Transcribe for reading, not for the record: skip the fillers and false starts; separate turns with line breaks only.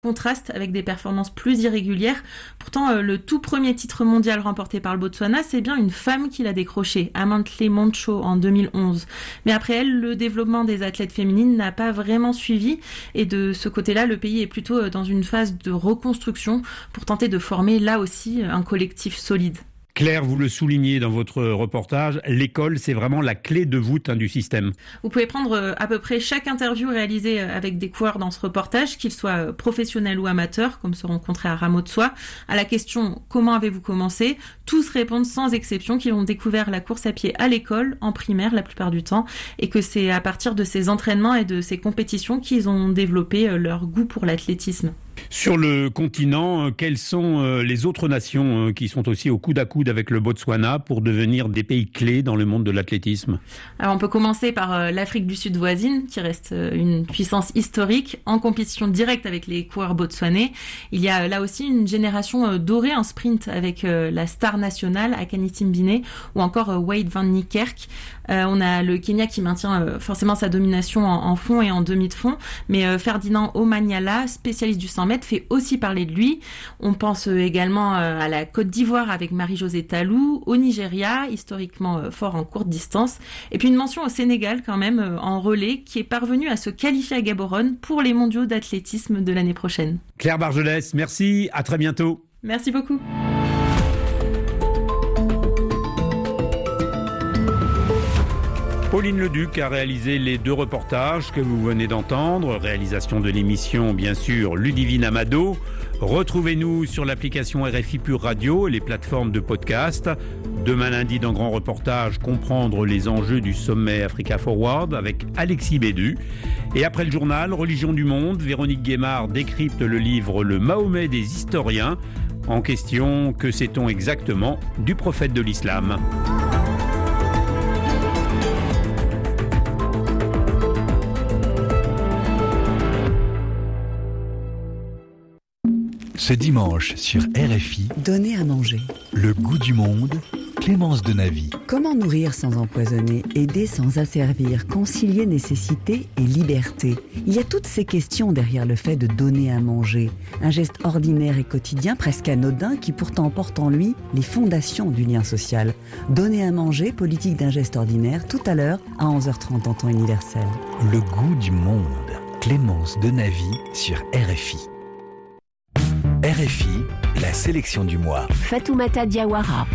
contraste avec des performances plus irrégulières. Pourtant, le tout premier titre mondial remporté par le Botswana, c'est bien une femme qui l'a décroché, Amantle Montsho en 2011. Mais après elle, le développement des athlètes féminines n'a pas vraiment suivi et de ce côté-là, le pays est plutôt dans une phase de reconstruction pour tenter de former là aussi un collectif solide.
Claire, vous le soulignez dans votre reportage, l'école, c'est vraiment la clé de voûte du système.
Vous pouvez prendre à peu près chaque interview réalisée avec des coureurs dans ce reportage, qu'ils soient professionnels ou amateurs, comme se rencontrer à Ramotswa. À la question « Comment avez-vous commencé ?», tous répondent sans exception qu'ils ont découvert la course à pied à l'école, en primaire la plupart du temps, et que c'est à partir de ces entraînements et de ces compétitions qu'ils ont développé leur goût pour l'athlétisme.
Sur le continent, quelles sont les autres nations qui sont aussi au coude à coude avec le Botswana pour devenir des pays clés dans le monde de l'athlétisme ?
Alors on peut commencer par l'Afrique du Sud voisine, qui reste une puissance historique, en compétition directe avec les coureurs botswanais. Il y a là aussi une génération dorée en sprint avec la star nationale, Akani Simbine, ou encore Wade van Niekerk. On a le Kenya qui maintient forcément sa domination en fond et en demi de fond, mais Ferdinand Omanyala, spécialiste du 100 mètres, fait aussi parler de lui. On pense également à la Côte d'Ivoire avec Marie-Josée Talou, au Nigeria, historiquement fort en courte distance, et puis une mention au Sénégal quand même, en relais, qui est parvenu à se qualifier à Gaborone pour les mondiaux d'athlétisme de l'année prochaine.
Claire Bargelès, merci, à très bientôt.
Merci beaucoup.
Pauline Leduc a réalisé les 2 reportages que vous venez d'entendre. Réalisation de l'émission, bien sûr, Ludivine Amado. Retrouvez-nous sur l'application RFI Pure Radio et les plateformes de podcast. Demain lundi, dans Grand Reportage, comprendre les enjeux du sommet Africa Forward avec Alexis Bédu. Et après le journal Religion du Monde, Véronique Guémard décrypte le livre Le Mahomet des historiens. En question, que sait-on exactement du prophète de l'islam ?
Ce dimanche sur RFI,
Donner à manger.
Le goût du monde, Clémence Denavy.
Comment nourrir sans empoisonner, aider sans asservir, concilier nécessité et liberté. Il y a toutes ces questions derrière le fait de donner à manger. Un geste ordinaire et quotidien, presque anodin, qui pourtant porte en lui les fondations du lien social. Donner à manger, politique d'un geste ordinaire, tout à l'heure à 11h30 en temps universel.
Le goût du monde, Clémence Denavy sur RFI. RFI, la sélection du mois.
Fatoumata Diawara.